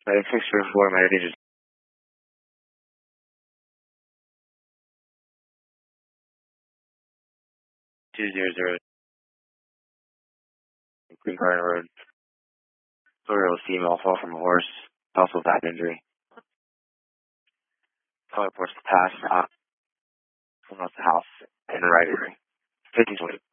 Medic 634, medic digit 200, Green Garden Road. 4-year-old female fall from a horse, possible back injury. Color reports to pass, from off the house in the right area. 1520.